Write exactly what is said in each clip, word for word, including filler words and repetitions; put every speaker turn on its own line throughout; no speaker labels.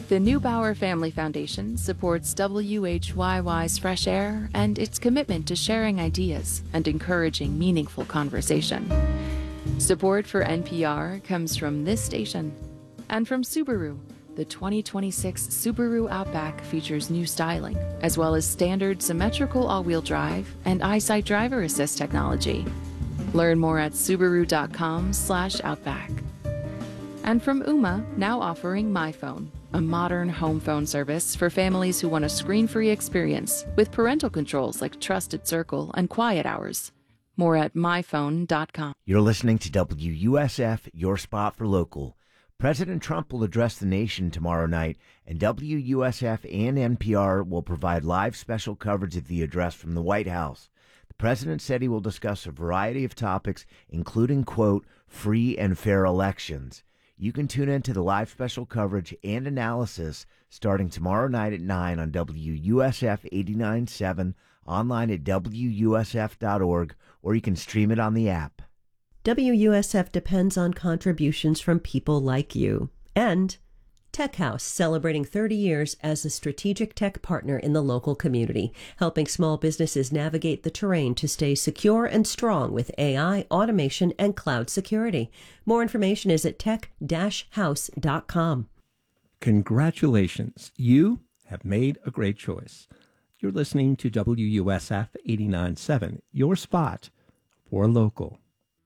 The Neubauer Family Foundation supports W H Y Y's Fresh Air and its commitment to sharing ideas and encouraging meaningful conversation. Support for N P R comes from this station and from Subaru. The twenty twenty-six Subaru Outback features new styling, as well as standard symmetrical all-wheel drive and EyeSight driver assist technology. Learn more at subaru.com slash outback. And from Ooma, now offering MyPhone, a modern home phone service for families who want a screen-free experience with parental controls like Trusted Circle and Quiet Hours. More at my phone dot com.
You're listening to W U S F, your spot for local. President Trump will address the nation tomorrow night, and W U S F and N P R will provide live special coverage of the address from the White House. The president said he will discuss a variety of topics, including, quote, free and fair elections. You can tune in to the live special coverage and analysis starting tomorrow night at nine on W U S F eighty-nine point seven, online at W U S F dot org, or you can stream it on the app.
W U S F depends on contributions from people like you. And Tech House, celebrating thirty years as a strategic tech partner in the local community, helping small businesses navigate the terrain to stay secure and strong with A I, automation, and cloud security. More information is at tech dash house dot com.
Congratulations. You have made a great choice. You're listening to W U S F eighty-nine point seven, your spot for local.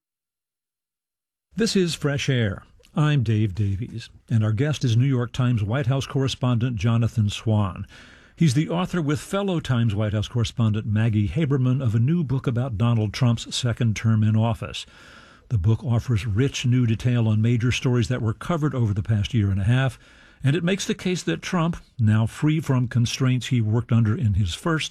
This is Fresh Air. I'm Dave Davies, and our guest is New York Times White House correspondent Jonathan Swan. He's the author with fellow Times White House correspondent Maggie Haberman of a new book about Donald Trump's second term in office. The book offers rich new detail on major stories that were covered over the past year and a half, and it makes the case that Trump, now free from constraints he worked under in his first